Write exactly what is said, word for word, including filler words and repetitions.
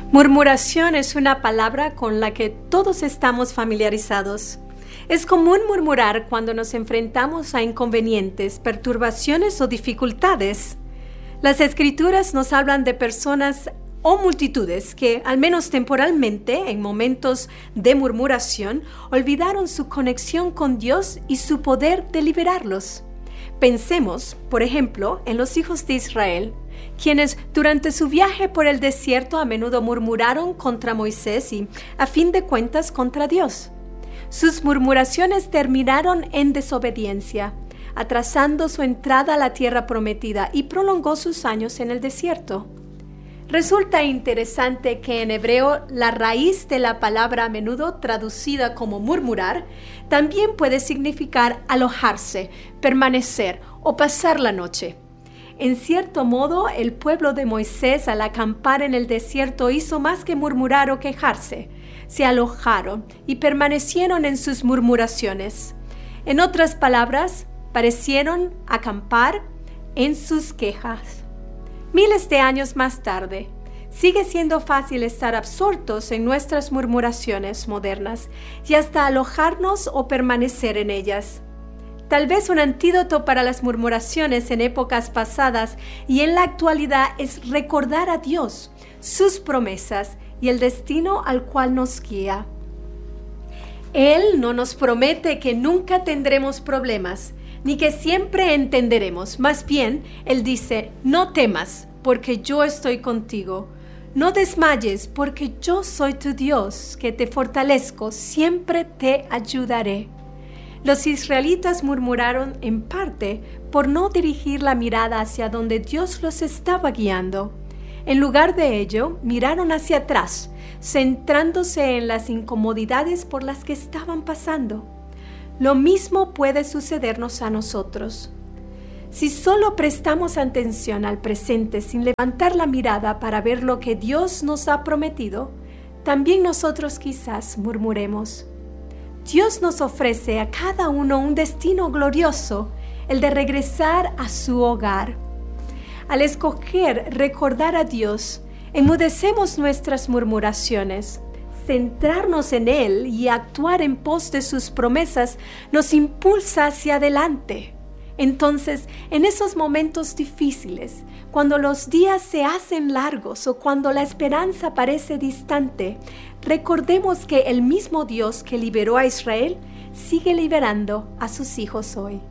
Murmuración es una palabra con la que todos estamos familiarizados. Es común murmurar cuando nos enfrentamos a inconvenientes, perturbaciones o dificultades. Las Escrituras nos hablan de personas o multitudes que, al menos temporalmente, en momentos de murmuración, olvidaron su conexión con Dios y su poder de liberarlos. Pensemos, por ejemplo, en los hijos de Israel, quienes durante su viaje por el desierto a menudo murmuraron contra Moisés y, a fin de cuentas, contra Dios. Sus murmuraciones terminaron en desobediencia, atrasando su entrada a la tierra prometida y prolongó sus años en el desierto. Resulta interesante que en hebreo la raíz de la palabra a menudo traducida como murmurar también puede significar alojarse, permanecer o pasar la noche. En cierto modo, el pueblo de Moisés al acampar en el desierto hizo más que murmurar o quejarse. Se alojaron y permanecieron en sus murmuraciones. En otras palabras, parecieron acampar en sus quejas. Miles de años más tarde, sigue siendo fácil estar absortos en nuestras murmuraciones modernas y hasta alojarnos o permanecer en ellas. Tal vez un antídoto para las murmuraciones en épocas pasadas y en la actualidad es recordar a Dios, sus promesas y el destino al cual nos guía. Él no nos promete que nunca tendremos problemas, ni que siempre entenderemos. Más bien, Él dice, no temas, porque yo estoy contigo. No desmayes, porque yo soy tu Dios, que te fortalezco, siempre te ayudaré. Los israelitas murmuraron en parte por no dirigir la mirada hacia donde Dios los estaba guiando. En lugar de ello, miraron hacia atrás, centrándose en las incomodidades por las que estaban pasando. Lo mismo puede sucedernos a nosotros. Si solo prestamos atención al presente sin levantar la mirada para ver lo que Dios nos ha prometido, también nosotros quizás murmuremos. Dios nos ofrece a cada uno un destino glorioso, el de regresar a su hogar. Al escoger recordar a Dios, enmudecemos nuestras murmuraciones. Centrarnos en Él y actuar en pos de sus promesas nos impulsa hacia adelante. Entonces, en esos momentos difíciles, cuando los días se hacen largos o cuando la esperanza parece distante, recordemos que el mismo Dios que liberó a Israel sigue liberando a sus hijos hoy.